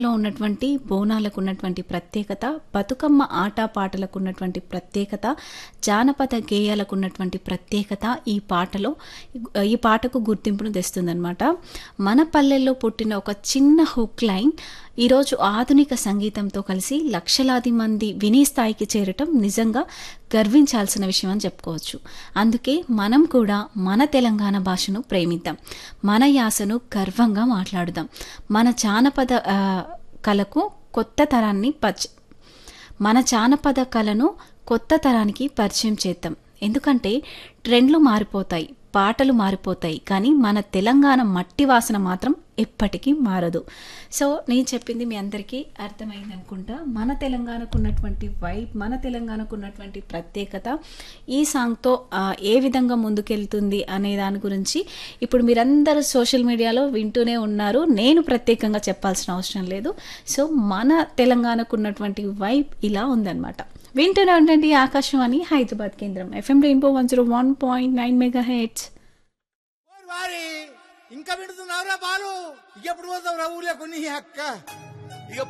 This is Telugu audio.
లో ఉన్నటువంటి బోనాలకు ఉన్నటువంటి ప్రత్యేకత, బతుకమ్మ ఆటపాటలకు ఉన్నటువంటి ప్రత్యేకత, జానపద గేయాలకు ఉన్నటువంటి ప్రత్యేకత ఈ పాటకు గుర్తింపును తెస్తుందనమాట. మన పల్లెల్లో పుట్టిన ఒక చిన్న హుక్ లైన్ ఈరోజు ఆధునిక సంగీతంతో కలిసి లక్షలాది మంది వినే స్థాయికి చేరటం నిజంగా గర్వించాల్సిన విషయం అని చెప్పుకోవచ్చు. అందుకే మనం కూడా మన తెలంగాణ భాషను ప్రేమిద్దాం, మన యాసను గర్వంగా మాట్లాడుదాం, మన కళకు కొత్త తరాన్ని మన జానపద కళను కొత్త తరానికి పరిచయం చేద్దాం. ఎందుకంటే ట్రెండ్లు మారిపోతాయి, పాటలు మారిపోతాయి, కానీ మన తెలంగాణ మట్టి వాసన మాత్రం ఎప్పటికీ మారదు. సో నేను చెప్పింది మీ అందరికీ అర్థమైంది అనుకుంటా. మన తెలంగాణకు ఉన్నటువంటి వైబ్, మన తెలంగాణకు ఉన్నటువంటి ప్రత్యేకత ఈ సాంగ్తో ఏ విధంగా ముందుకెళ్తుంది అనే దాని గురించి ఇప్పుడు మీరందరూ సోషల్ మీడియాలో వింటూనే ఉన్నారు. నేను ప్రత్యేకంగా చెప్పాల్సిన అవసరం లేదు. సో మన తెలంగాణకు ఉన్నటువంటి వైబ్ ఇలా ఉందన్నమాట. వింటూనే ఉండండి ఆకాశవాణి హైదరాబాద్ కేంద్రం FM రెయిన్బో 101.9 మెగాహెర్ట్జ్. ఇంకా వింటున్నావురా బాలు, ఎప్పుడు పోతావు రా ఊర్లో కొన్ని అక్క. ఇక